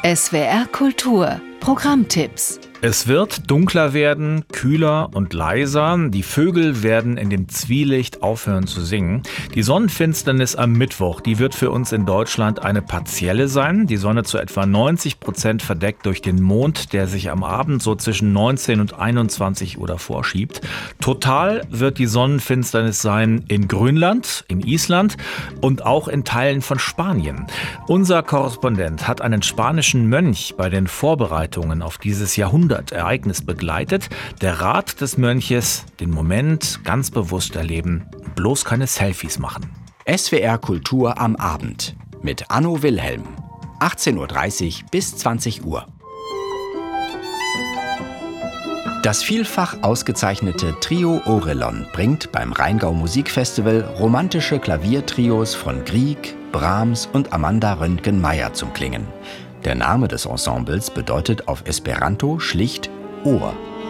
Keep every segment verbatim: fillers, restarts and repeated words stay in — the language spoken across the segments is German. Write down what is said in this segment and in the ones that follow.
S W R Kultur Programmtipps. Es wird dunkler werden, kühler und leiser. Die Vögel werden in dem Zwielicht aufhören zu singen. Die Sonnenfinsternis am Mittwoch, die wird für uns in Deutschland eine partielle sein. Die Sonne zu etwa neunzig Prozent verdeckt durch den Mond, der sich am Abend so zwischen neunzehn und einundzwanzig Uhr davor schiebt. Total wird die Sonnenfinsternis sein in Grönland, in Island und auch in Teilen von Spanien. Unser Korrespondent hat einen spanischen Mönch bei den Vorbereitungen auf dieses Jahrhundertereignis begleitet. Der Rat des Mönches: den Moment ganz bewusst erleben, bloß keine Selfies machen. S W R Kultur am Abend mit Anno Wilhelm. achtzehn Uhr dreißig bis zwanzig Uhr. Das vielfach ausgezeichnete Trio Orelon bringt beim Rheingau Musikfestival romantische Klaviertrios von Grieg, Brahms und Amanda Röntgen-Meyer zum Klingen. Der Name des Ensembles bedeutet auf Esperanto schlicht Ohr.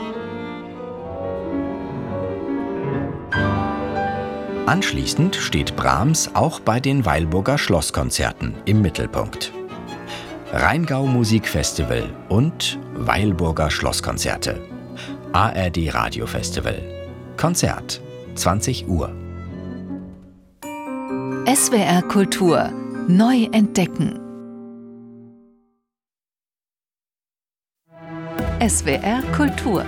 Anschließend steht Brahms auch bei den Weilburger Schlosskonzerten im Mittelpunkt. Rheingau Musikfestival und Weilburger Schlosskonzerte. A R D Radiofestival. Konzert, zwanzig Uhr. S W R Kultur neu entdecken. S W R Kultur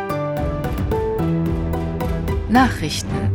Nachrichten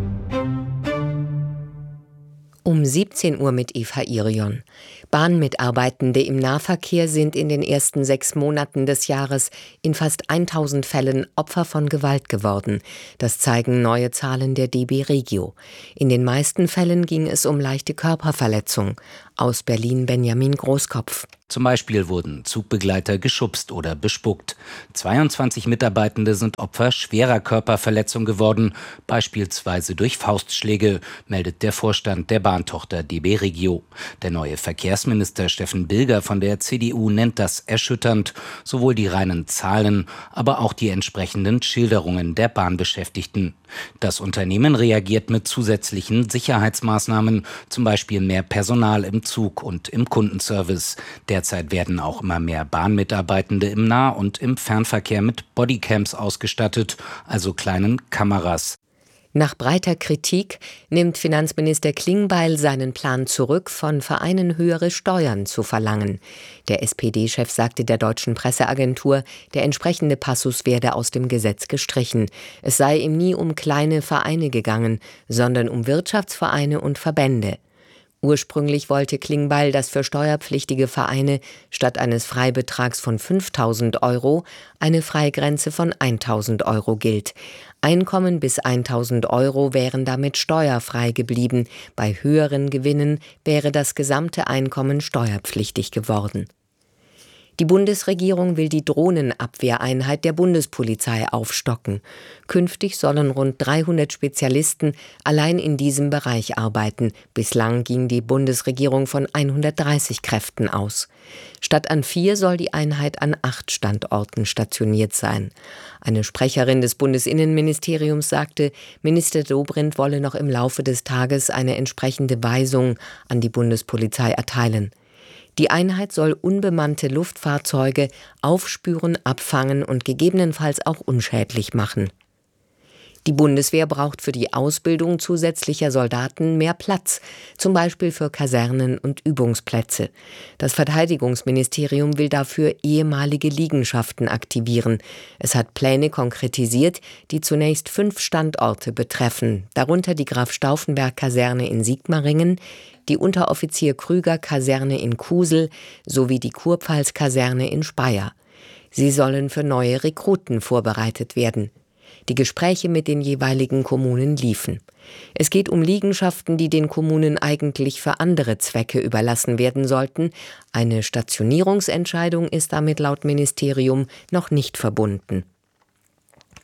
um siebzehn Uhr mit Eva Irion. Bahnmitarbeitende im Nahverkehr sind in den ersten sechs Monaten des Jahres in fast tausend Fällen Opfer von Gewalt geworden. Das zeigen neue Zahlen der D B Regio. In den meisten Fällen ging es um leichte Körperverletzung. Aus Berlin Benjamin Großkopf. Zum Beispiel wurden Zugbegleiter geschubst oder bespuckt. zweiundzwanzig Mitarbeitende sind Opfer schwerer Körperverletzung geworden, beispielsweise durch Faustschläge, meldet der Vorstand der Bahntochter D B Regio. Der neue Verkehrsminister Steffen Bilger von der C D U nennt das erschütternd, sowohl die reinen Zahlen, aber auch die entsprechenden Schilderungen der Bahnbeschäftigten. Das Unternehmen reagiert mit zusätzlichen Sicherheitsmaßnahmen, zum Beispiel mehr Personal im Zug und im Kundenservice. Derzeit werden auch immer mehr Bahnmitarbeitende im Nah- und im Fernverkehr mit Bodycams ausgestattet, also kleinen Kameras. Nach breiter Kritik nimmt Finanzminister Klingbeil seinen Plan zurück, von Vereinen höhere Steuern zu verlangen. Der S P D-Chef sagte der deutschen Presseagentur, der entsprechende Passus werde aus dem Gesetz gestrichen. Es sei ihm nie um kleine Vereine gegangen, sondern um Wirtschaftsvereine und Verbände. Ursprünglich wollte Klingbeil, dass für steuerpflichtige Vereine statt eines Freibetrags von fünftausend Euro eine Freigrenze von tausend Euro gilt. Einkommen bis tausend Euro wären damit steuerfrei geblieben. Bei höheren Gewinnen wäre das gesamte Einkommen steuerpflichtig geworden. Die Bundesregierung will die Drohnenabwehreinheit der Bundespolizei aufstocken. Künftig sollen rund dreihundert Spezialisten allein in diesem Bereich arbeiten. Bislang ging die Bundesregierung von hundertdreißig Kräften aus. Statt an vier soll die Einheit an acht Standorten stationiert sein. Eine Sprecherin des Bundesinnenministeriums sagte, Minister Dobrindt wolle noch im Laufe des Tages eine entsprechende Weisung an die Bundespolizei erteilen. Die Einheit soll unbemannte Luftfahrzeuge aufspüren, abfangen und gegebenenfalls auch unschädlich machen. Die Bundeswehr braucht für die Ausbildung zusätzlicher Soldaten mehr Platz, zum Beispiel für Kasernen und Übungsplätze. Das Verteidigungsministerium will dafür ehemalige Liegenschaften aktivieren. Es hat Pläne konkretisiert, die zunächst fünf Standorte betreffen, darunter die Graf-Stauffenberg-Kaserne in Sigmaringen, die Unteroffizier-Krüger-Kaserne in Kusel sowie die Kurpfalz-Kaserne in Speyer. Sie sollen für neue Rekruten vorbereitet werden. Die Gespräche mit den jeweiligen Kommunen liefen. Es geht um Liegenschaften, die den Kommunen eigentlich für andere Zwecke überlassen werden sollten. Eine Stationierungsentscheidung ist damit laut Ministerium noch nicht verbunden.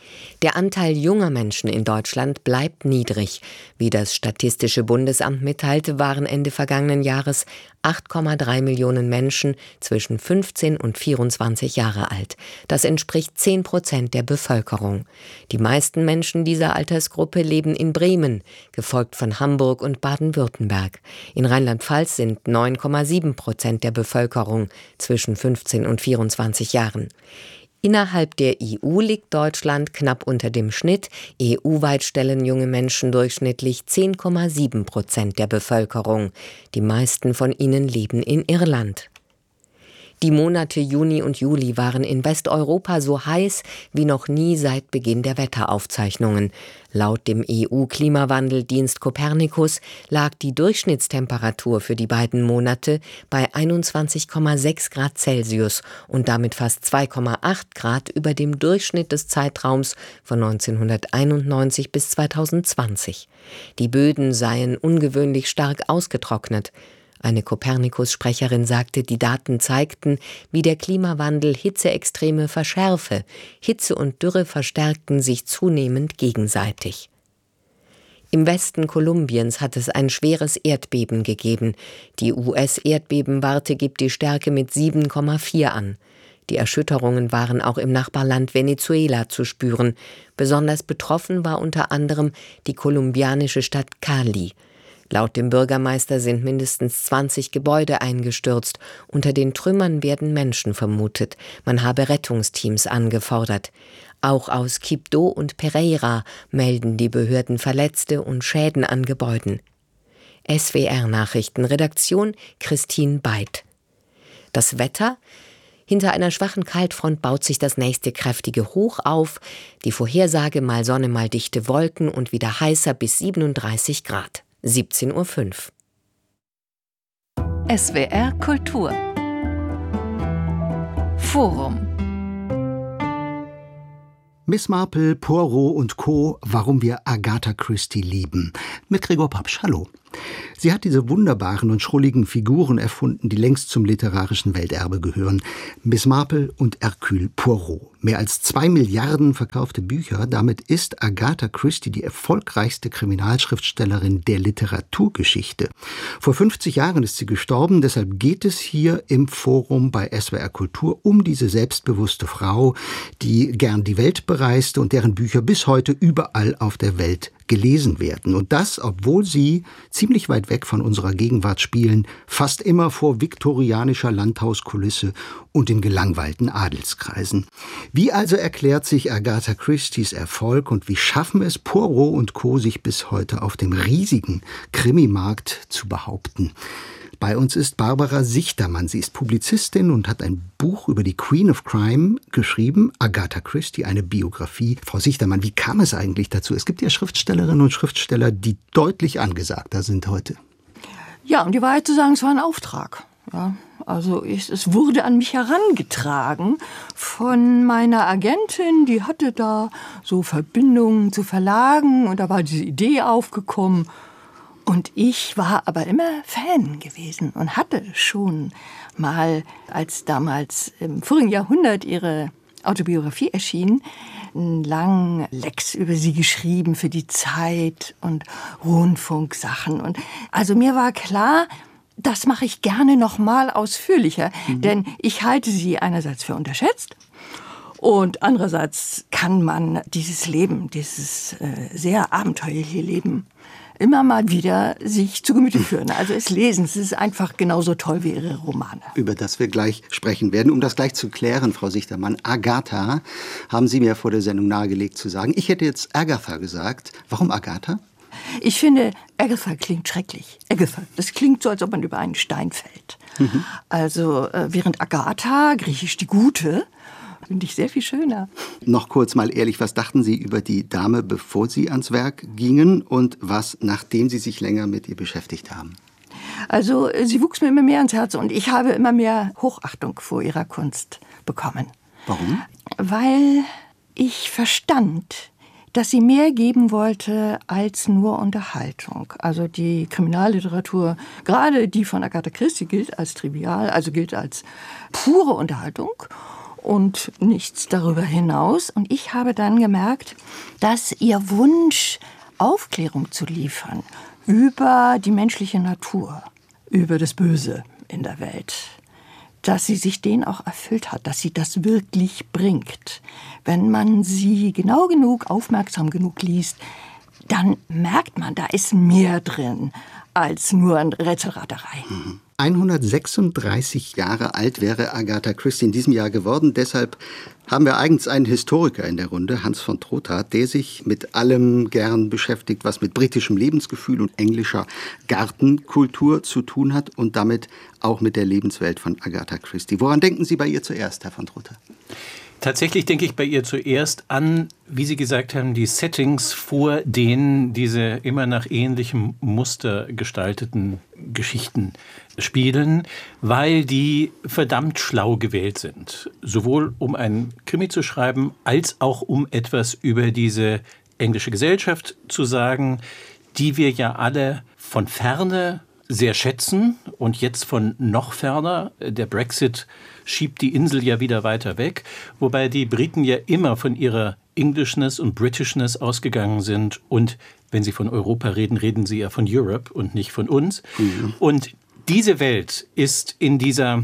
Der Anteil junger Menschen in Deutschland bleibt niedrig. Wie das Statistische Bundesamt mitteilte, waren Ende vergangenen Jahres acht Komma drei Millionen Menschen zwischen fünfzehn und vierundzwanzig Jahre alt. Das entspricht zehn Prozent der Bevölkerung. Die meisten Menschen dieser Altersgruppe leben in Bremen, gefolgt von Hamburg und Baden-Württemberg. In Rheinland-Pfalz sind neun Komma sieben Prozent der Bevölkerung zwischen fünfzehn und vierundzwanzig Jahren. Innerhalb der E U liegt Deutschland knapp unter dem Schnitt. E U-weit stellen junge Menschen durchschnittlich zehn Komma sieben Prozent der Bevölkerung. Die meisten von ihnen leben in Irland. Die Monate Juni und Juli waren in Westeuropa so heiß wie noch nie seit Beginn der Wetteraufzeichnungen. Laut dem E U-Klimawandeldienst Copernicus lag die Durchschnittstemperatur für die beiden Monate bei einundzwanzig Komma sechs Grad Celsius und damit fast zwei Komma acht Grad über dem Durchschnitt des Zeitraums von neunzehnhunderteinundneunzig bis zweitausendzwanzig. Die Böden seien ungewöhnlich stark ausgetrocknet. Eine Copernicus-Sprecherin sagte, die Daten zeigten, wie der Klimawandel Hitzeextreme verschärfe. Hitze und Dürre verstärkten sich zunehmend gegenseitig. Im Westen Kolumbiens hat es ein schweres Erdbeben gegeben. Die U S-Erdbebenwarte gibt die Stärke mit sieben Komma vier an. Die Erschütterungen waren auch im Nachbarland Venezuela zu spüren. Besonders betroffen war unter anderem die kolumbianische Stadt Cali. Laut dem Bürgermeister sind mindestens zwanzig Gebäude eingestürzt. Unter den Trümmern werden Menschen vermutet. Man habe Rettungsteams angefordert. Auch aus Quibdó und Pereira melden die Behörden Verletzte und Schäden an Gebäuden. S W R-Nachrichten, Redaktion Christine Beid. Das Wetter? Hinter einer schwachen Kaltfront baut sich das nächste kräftige Hoch auf. Die Vorhersage: mal Sonne, mal dichte Wolken und wieder heißer bis siebenunddreißig Grad. siebzehn Uhr fünf. S W R Kultur Forum. Miss Marple, Poirot und Co. Warum wir Agatha Christie lieben. Mit Gregor Papsch. Hallo. Sie hat diese wunderbaren und schrulligen Figuren erfunden, die längst zum literarischen Welterbe gehören. Miss Marple und Hercule Poirot. Mehr als zwei Milliarden verkaufte Bücher. Damit ist Agatha Christie die erfolgreichste Kriminalschriftstellerin der Literaturgeschichte. Vor fünfzig Jahren ist sie gestorben. Deshalb geht es hier im Forum bei S W R Kultur um diese selbstbewusste Frau, die gern die Welt bereiste und deren Bücher bis heute überall auf der Welt gelesen werden. Und das, obwohl sie ziemlich weit weg von unserer Gegenwart spielen, fast immer vor viktorianischer Landhauskulisse und in gelangweilten Adelskreisen. Wie also erklärt sich Agatha Christies Erfolg und wie schaffen es Poirot und Co., sich bis heute auf dem riesigen Krimimarkt zu behaupten? Bei uns ist Barbara Sichtermann. Sie ist Publizistin und hat ein Buch über die Queen of Crime geschrieben, Agatha Christie, eine Biografie. Frau Sichtermann, wie kam es eigentlich dazu? Es gibt ja Schriftstellerinnen und Schriftsteller, die deutlich angesagter sind heute. Ja, um die Wahrheit zu sagen, es war ein Auftrag. Ja, also ich, es wurde an mich herangetragen von meiner Agentin, die hatte da so Verbindungen zu Verlagen und da war diese Idee aufgekommen. Und ich war aber immer Fan gewesen und hatte schon mal, als damals im vorigen Jahrhundert ihre Autobiografie erschien, einen langen Lex über sie geschrieben für die Zeit und Rundfunksachen. Und also mir war klar, das mache ich gerne noch mal ausführlicher, mhm. denn ich halte sie einerseits für unterschätzt. Und andererseits kann man dieses Leben, dieses äh, sehr abenteuerliche Leben immer mal wieder sich zu Gemüte führen. Also es lesen, es ist einfach genauso toll wie ihre Romane. Über das wir gleich sprechen werden. Um das gleich zu klären, Frau Sichtermann, Agatha haben Sie mir vor der Sendung nahegelegt zu sagen. Ich hätte jetzt Agatha gesagt. Warum Agatha? Ich finde, Agatha klingt schrecklich. Agatha, das klingt so, als ob man über einen Stein fällt. Mhm. Also äh, während Agatha, griechisch die Gute, finde ich sehr viel schöner. Noch kurz mal ehrlich, was dachten Sie über die Dame, bevor Sie ans Werk gingen und was, nachdem Sie sich länger mit ihr beschäftigt haben? Also sie wuchs mir immer mehr ans Herz und ich habe immer mehr Hochachtung vor ihrer Kunst bekommen. Warum? Weil ich verstand, dass sie mehr geben wollte als nur Unterhaltung. Also die Kriminalliteratur, gerade die von Agatha Christie, gilt als trivial, also gilt als pure Unterhaltung. und nichts darüber hinaus. Und ich habe dann gemerkt, dass ihr Wunsch, Aufklärung zu liefern über die menschliche Natur, über das Böse in der Welt, dass sie sich den auch erfüllt hat, dass sie das wirklich bringt. Wenn man sie genau genug, aufmerksam genug liest, dann merkt man, da ist mehr drin als nur eine Rätselraterei. hundertsechsunddreißig Jahre alt wäre Agatha Christie in diesem Jahr geworden. Deshalb haben wir eigens einen Historiker in der Runde, Hans von Trotha, der sich mit allem gern beschäftigt, was mit britischem Lebensgefühl und englischer Gartenkultur zu tun hat und damit auch mit der Lebenswelt von Agatha Christie. Woran denken Sie bei ihr zuerst, Herr von Trotha? Tatsächlich denke ich bei ihr zuerst an, wie Sie gesagt haben, die Settings, vor denen diese immer nach ähnlichem Muster gestalteten Geschichten spielen, weil die verdammt schlau gewählt sind. Sowohl um einen Krimi zu schreiben, als auch um etwas über diese englische Gesellschaft zu sagen, die wir ja alle von Ferne sehr schätzen und jetzt von noch ferner. Der Brexit schiebt die Insel ja wieder weiter weg, wobei die Briten ja immer von ihrer Englishness und Britishness ausgegangen sind. Und wenn sie von Europa reden, reden sie ja von Europe und nicht von uns. Mhm. Und diese Welt ist in dieser,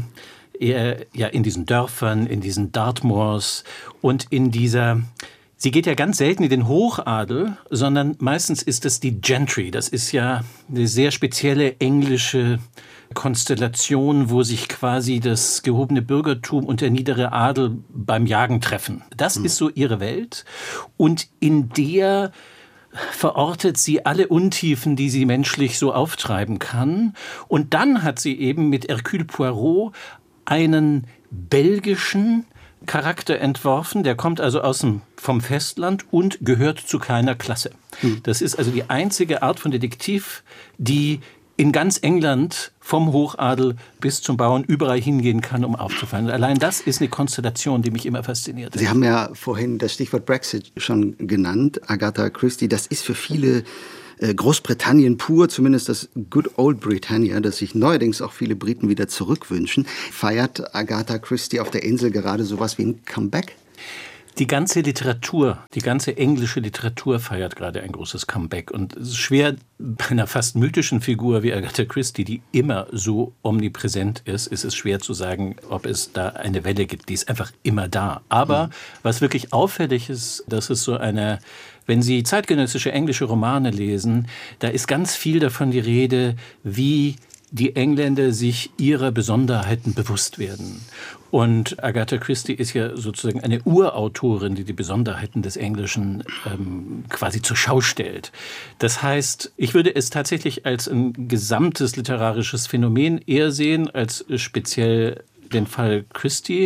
ja, in diesen Dörfern, in diesen Dartmoors und in dieser... Sie geht ja ganz selten in den Hochadel, sondern meistens ist es die Gentry. Das ist ja eine sehr spezielle englische Konstellation, wo sich quasi das gehobene Bürgertum und der niedere Adel beim Jagen treffen. Das mhm. ist so ihre Welt. Und in der verortet sie alle Untiefen, die sie menschlich so auftreiben kann. Und dann hat sie eben mit Hercule Poirot einen belgischen Charakter entworfen, der kommt also aus dem, vom Festland und gehört zu keiner Klasse. Hm. Das ist also die einzige Art von Detektiv, die in ganz England vom Hochadel bis zum Bauern überall hingehen kann, um aufzufallen. Allein das ist eine Konstellation, die mich immer fasziniert hat. Sie haben ja vorhin das Stichwort Brexit schon genannt, Agatha Christie. Das ist für viele Großbritannien pur, zumindest das Good Old Britannia, das sich neuerdings auch viele Briten wieder zurückwünschen. Feiert Agatha Christie auf der Insel gerade sowas wie ein Comeback? Die ganze Literatur, die ganze englische Literatur feiert gerade ein großes Comeback. Und es ist schwer, bei einer fast mythischen Figur wie Agatha Christie, die immer so omnipräsent ist, ist es schwer zu sagen, ob es da eine Welle gibt. Die ist einfach immer da. Aber mhm. was wirklich auffällig ist, das ist so eine... Wenn Sie zeitgenössische englische Romane lesen, da ist ganz viel davon die Rede, wie die Engländer sich ihrer Besonderheiten bewusst werden. Und Agatha Christie ist ja sozusagen eine Urautorin, die die Besonderheiten des Englischen ähm, quasi zur Schau stellt. Das heißt, ich würde es tatsächlich als ein gesamtes literarisches Phänomen eher sehen, als speziell den Fall Christie.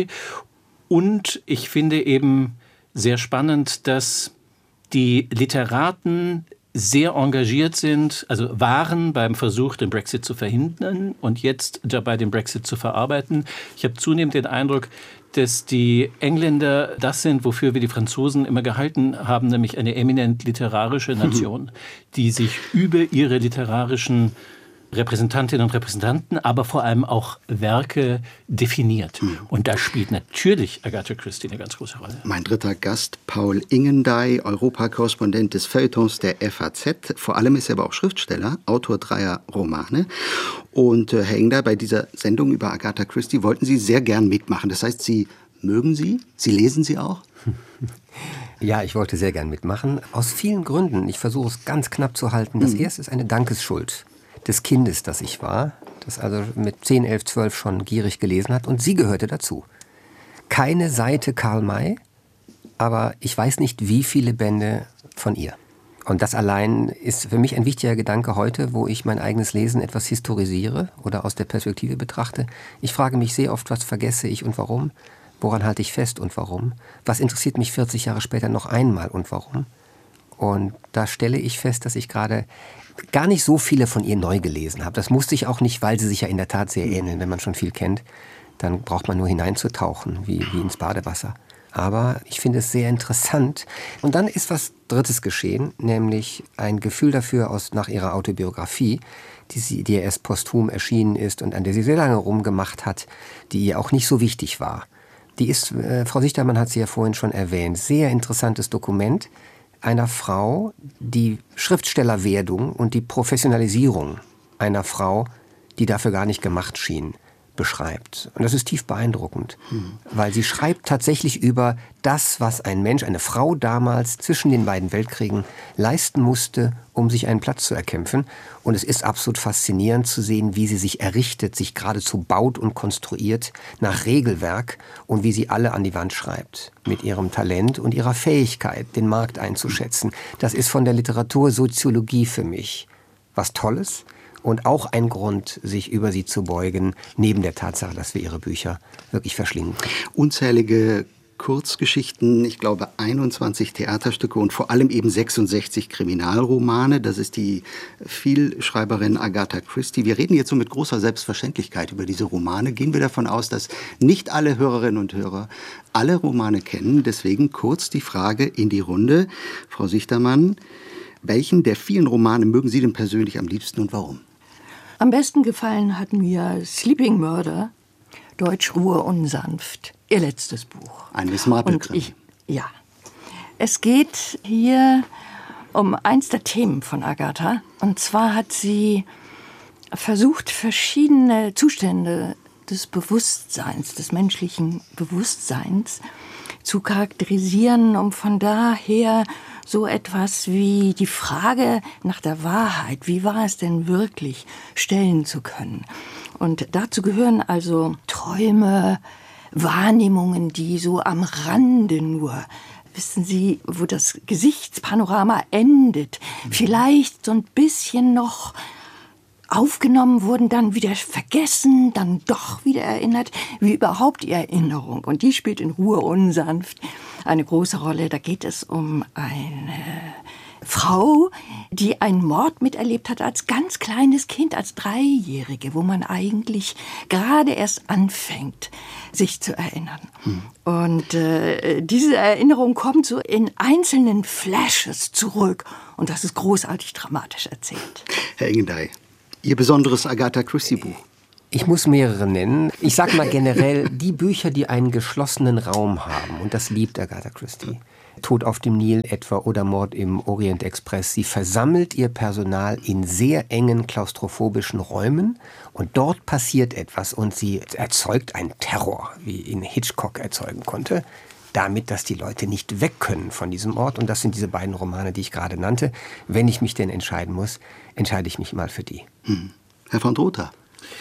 Und ich finde eben sehr spannend, dass die Literaten sehr engagiert sind, also waren beim Versuch, den Brexit zu verhindern und jetzt dabei, den Brexit zu verarbeiten. Ich habe zunehmend den Eindruck, dass die Engländer das sind, wofür wir die Franzosen immer gehalten haben, nämlich eine eminent literarische Nation, die sich über ihre literarischen Repräsentantinnen und Repräsentanten, aber vor allem auch Werke definiert. Mhm. Und da spielt natürlich Agatha Christie eine ganz große Rolle. Mein dritter Gast, Paul Ingendey, Europakorrespondent des Feuilletons der F A Z. Vor allem ist er aber auch Schriftsteller, Autor dreier Romane. Und äh, Herr Ingendey, bei dieser Sendung über Agatha Christie wollten Sie sehr gern mitmachen. Das heißt, Sie mögen sie? Sie lesen sie auch? Ja, ich wollte sehr gern mitmachen. Aus vielen Gründen. Ich versuche es ganz knapp zu halten. Das mhm. erste ist eine Dankesschuld des Kindes, das ich war, das also mit zehn, elf, zwölf schon gierig gelesen hat. Und sie gehörte dazu. Keine Seite Karl May, aber ich weiß nicht, wie viele Bände von ihr. Und das allein ist für mich ein wichtiger Gedanke heute, wo ich mein eigenes Lesen etwas historisiere oder aus der Perspektive betrachte. Ich frage mich sehr oft, was vergesse ich und warum? Woran halte ich fest und warum? Was interessiert mich vierzig Jahre später noch einmal und warum? Und da stelle ich fest, dass ich gerade gar nicht so viele von ihr neu gelesen habe. Das musste ich auch nicht, weil sie sich ja in der Tat sehr ähneln. Wenn man schon viel kennt, dann braucht man nur hineinzutauchen, wie, wie ins Badewasser. Aber ich finde es sehr interessant. Und dann ist was Drittes geschehen, nämlich ein Gefühl dafür aus, nach ihrer Autobiografie, die, sie, die erst posthum erschienen ist und an der sie sehr lange rumgemacht hat, die ihr auch nicht so wichtig war. Die ist, äh, Frau Sichtermann hat sie ja vorhin schon erwähnt, sehr interessantes Dokument einer Frau, die Schriftstellerwerdung und die Professionalisierung einer Frau, die dafür gar nicht gemacht schien, beschreibt. Und das ist tief beeindruckend, mhm. weil sie schreibt tatsächlich über das, was ein Mensch, eine Frau damals zwischen den beiden Weltkriegen leisten musste, um sich einen Platz zu erkämpfen. Und es ist absolut faszinierend zu sehen, wie sie sich errichtet, sich geradezu baut und konstruiert nach Regelwerk und wie sie alle an die Wand schreibt. Mit ihrem Talent und ihrer Fähigkeit, den Markt einzuschätzen. Das ist von der Literatursoziologie für mich was Tolles. Und auch ein Grund, sich über sie zu beugen, neben der Tatsache, dass wir ihre Bücher wirklich verschlingen können. Unzählige Kurzgeschichten, ich glaube einundzwanzig Theaterstücke und vor allem eben sechsundsechzig Kriminalromane. Das ist die Vielschreiberin Agatha Christie. Wir reden jetzt so mit großer Selbstverständlichkeit über diese Romane. Gehen wir davon aus, dass nicht alle Hörerinnen und Hörer alle Romane kennen. Deswegen kurz die Frage in die Runde. Frau Sichtermann, welchen der vielen Romane mögen Sie denn persönlich am liebsten und warum? Am besten gefallen hat mir Sleeping Murder, Deutsch Ruhe unsanft, ihr letztes Buch. Ein Miss Marple-Krimi. Ja. Es geht hier um eins der Themen von Agatha. Und zwar hat sie versucht, verschiedene Zustände des Bewusstseins, des menschlichen Bewusstseins zu charakterisieren, um von daher so etwas wie die Frage nach der Wahrheit, wie war es denn wirklich, stellen zu können. Und dazu gehören also Träume, Wahrnehmungen, die so am Rande nur, wissen Sie, wo das Gesichtspanorama endet, vielleicht so ein bisschen noch aufgenommen wurden, dann wieder vergessen, dann doch wieder erinnert, wie überhaupt die Erinnerung. Und die spielt in Ruhe unsanft eine große Rolle. Da geht es um eine Frau, die einen Mord miterlebt hat als ganz kleines Kind, als Dreijährige, wo man eigentlich gerade erst anfängt, sich zu erinnern. Hm. Und äh, diese Erinnerung kommt so in einzelnen Flashes zurück. Und das ist großartig dramatisch erzählt. Herr Engendey, Ihr besonderes Agatha Christie-Buch? Ich muss mehrere nennen. Ich sag mal generell, die Bücher, die einen geschlossenen Raum haben, und das liebt Agatha Christie. Tod auf dem Nil etwa oder Mord im Orient Express. Sie versammelt ihr Personal in sehr engen klaustrophobischen Räumen und dort passiert etwas und sie erzeugt einen Terror, wie ihn Hitchcock erzeugen konnte, damit, dass die Leute nicht weg können von diesem Ort. Und das sind diese beiden Romane, die ich gerade nannte. Wenn ich mich denn entscheiden muss, entscheide ich mich mal für die. Hm. Herr von Drotha.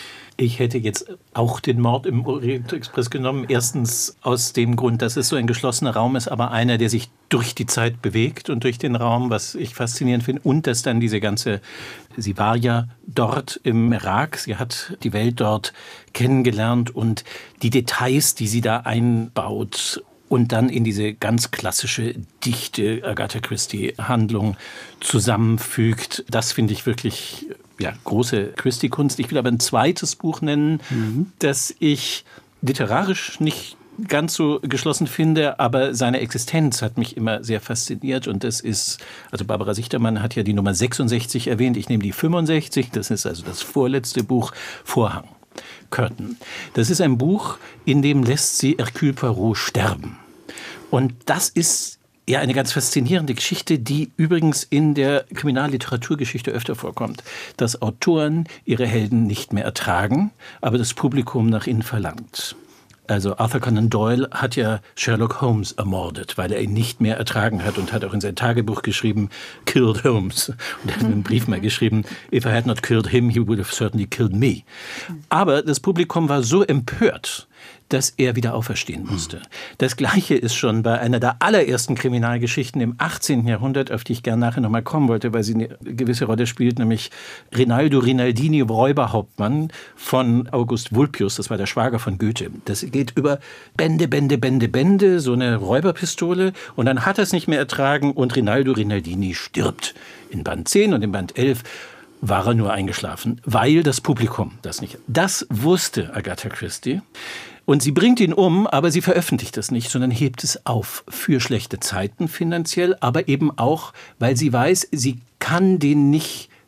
Ich hätte jetzt auch den Mord im Orient Express genommen. Erstens aus dem Grund, dass es so ein geschlossener Raum ist, aber einer, der sich durch die Zeit bewegt und durch den Raum, was ich faszinierend finde. Und dass dann diese ganze, sie war ja dort im Irak, sie hat die Welt dort kennengelernt und die Details, die sie da einbaut und dann in diese ganz klassische, dichte Agatha Christie-Handlung zusammenfügt, das finde ich wirklich ja, große Christie-Kunst. Ich will aber ein zweites Buch nennen, mhm. das ich literarisch nicht ganz so geschlossen finde, aber seine Existenz hat mich immer sehr fasziniert und das ist, also Barbara Sichtermann hat ja die Nummer sechsundsechzig erwähnt, ich nehme die fünfundsechzig, das ist also das vorletzte Buch, Vorhang, Curtain. Das ist ein Buch, in dem lässt sie Hercule Poirot sterben. Und das ist ja, eine ganz faszinierende Geschichte, die übrigens in der Kriminalliteraturgeschichte öfter vorkommt, dass Autoren ihre Helden nicht mehr ertragen, aber das Publikum nach ihnen verlangt. Also Arthur Conan Doyle hat ja Sherlock Holmes ermordet, weil er ihn nicht mehr ertragen hat und hat auch in sein Tagebuch geschrieben, killed Holmes. Und er hat einen Brief mal geschrieben, if I had not killed him, he would have certainly killed me. Aber das Publikum war so empört, dass er wieder auferstehen musste. Das Gleiche ist schon bei einer der allerersten Kriminalgeschichten im achtzehnten Jahrhundert, auf die ich gerne nachher nochmal kommen wollte, weil sie eine gewisse Rolle spielt, nämlich Rinaldo Rinaldini, Räuberhauptmann von August Vulpius, das war der Schwager von Goethe. Das geht über Bände, Bände, Bände, Bände, so eine Räuberpistole und dann hat er es nicht mehr ertragen und Rinaldo Rinaldini stirbt. In Band zehn und in Band elf war er nur eingeschlafen, weil das Publikum das nicht. Das wusste Agatha Christie. Und sie bringt ihn um, aber sie veröffentlicht das nicht, sondern hebt es auf für schlechte Zeiten finanziell, aber eben auch, weil sie weiß, sie kann den nicht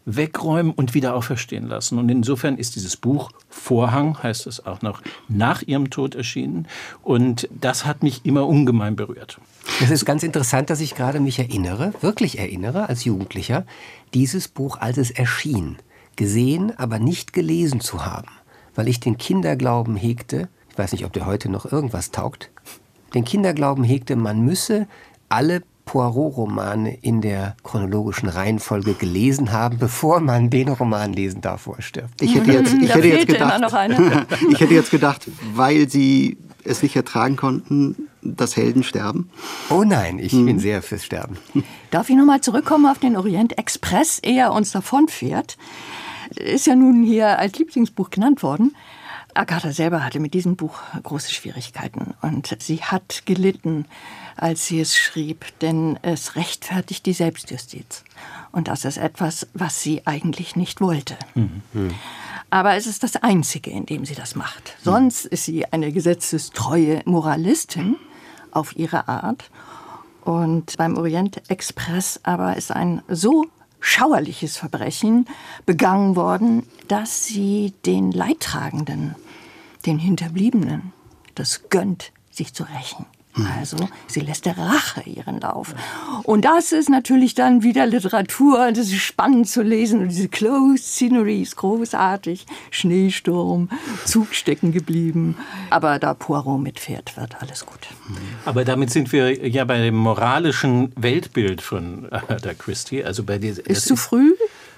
wegräumen und wieder auferstehen lassen. Und insofern ist dieses Buch, Vorhang heißt es, auch noch nach ihrem Tod erschienen. Und das hat mich immer ungemein berührt. Es ist ganz interessant, dass ich gerade mich erinnere, wirklich erinnere, als Jugendlicher, dieses Buch, als es erschien, gesehen, aber nicht gelesen zu haben. Weil ich den Kinderglauben hegte, ich weiß nicht, ob der heute noch irgendwas taugt, den Kinderglauben hegte, man müsse alle Poirot-Romane in der chronologischen Reihenfolge gelesen haben, bevor man den Roman lesen darf, wo er stirbt. Ich hätte jetzt, ich da hätte jetzt fehlte gedacht, immer noch einer. ich hätte jetzt gedacht, weil Sie es nicht ertragen konnten, dass Helden sterben. Oh nein, ich hm. bin sehr fürs Sterben. Darf ich noch mal zurückkommen auf den Orient Express, ehe er uns davonfährt? Ist ja nun hier als Lieblingsbuch genannt worden. Agatha selber hatte mit diesem Buch große Schwierigkeiten und sie hat gelitten, als sie es schrieb, denn es rechtfertigt die Selbstjustiz. Und das ist etwas, was sie eigentlich nicht wollte. Mhm. Aber es ist das Einzige, in dem sie das macht. Sonst ist sie eine gesetzestreue Moralistin auf ihre Art. Und beim Orient Express aber ist ein so schauerliches Verbrechen begangen worden, dass sie den Leidtragenden, den Hinterbliebenen, das gönnt, sich zu rächen. Also sie lässt der Rache ihren Lauf. Und das ist natürlich dann wieder Literatur. Das ist spannend zu lesen. Und diese Closed Scenery ist großartig. Schneesturm, Zug stecken geblieben. Aber da Poirot mitfährt, wird alles gut. Aber damit sind wir ja bei dem moralischen Weltbild von Agatha Christie. Also bei dieser, ist zu früh?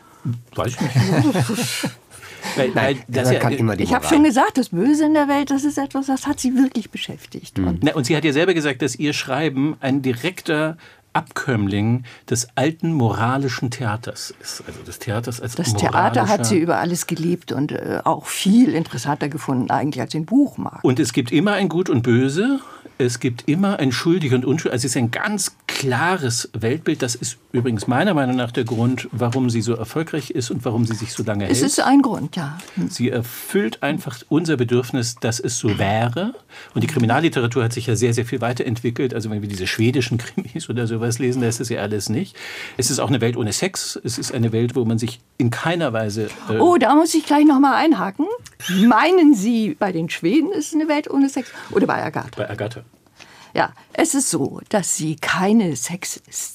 Weiß ich nicht. Weil, weil das ja, kann immer die ich habe schon gesagt, das Böse in der Welt, das ist etwas, das hat sie wirklich beschäftigt. Mhm. Und, und sie hat ja selber gesagt, dass ihr Schreiben ein direkter Abkömmling des alten moralischen Theaters ist. Also des Theaters als Das Theater hat sie über alles geliebt und äh, auch viel interessanter gefunden eigentlich als den Buchmarkt. Und es gibt immer ein Gut und Böse. Es gibt immer ein Schuldig und Unschuldig. Also es ist ein ganz klares Weltbild. Das ist übrigens meiner Meinung nach der Grund, warum sie so erfolgreich ist und warum sie sich so lange hält. Es ist ein Grund, ja. Hm. Sie erfüllt einfach unser Bedürfnis, dass es so wäre. Und die Kriminalliteratur hat sich ja sehr, sehr viel weiterentwickelt. Also wenn wir diese schwedischen Krimis oder sowas lesen, da ist das ja alles nicht. Es ist auch eine Welt ohne Sex. Es ist eine Welt, wo man sich in keiner Weise... Äh oh, da muss ich gleich noch mal einhaken. Meinen Sie, bei den Schweden ist es eine Welt ohne Sex? Oder bei Agatha? Bei Agatha. Ja, es ist so, dass sie keine Sex